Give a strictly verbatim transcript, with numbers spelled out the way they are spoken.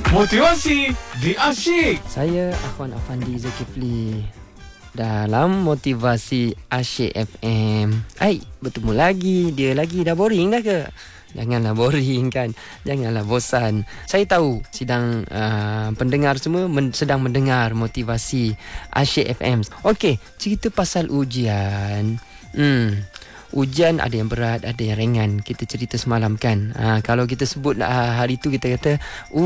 Motivasi di Asyik. Saya Akhwan Afandi Zulkifli dalam Motivasi Asyik F M. Hai, bertemu lagi. Dia lagi dah boring dah ke? Janganlah boring kan. Janganlah bosan. Saya tahu sidang uh, pendengar semua men- sedang mendengar Motivasi Asyik F M. Okey, cerita pasal ujian. Hmm. Ujian ada yang berat, ada yang ringan. Kita cerita semalam kan. Ha, kalau kita sebut uh, hari tu kita kata